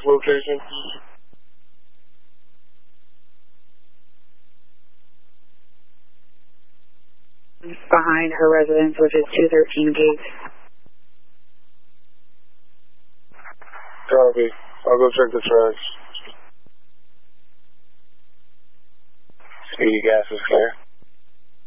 location. Behind her residence, which is 213 Gates. Copy. I'll go check the tracks. Speedy gas is clear.